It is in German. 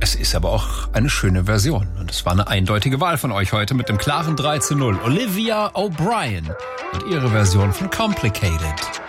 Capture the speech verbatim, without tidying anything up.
Es ist aber auch eine schöne Version. Und es war eine eindeutige Wahl von euch heute mit dem klaren drei zu null. Olivia O'Brien und ihre Version von Complicated.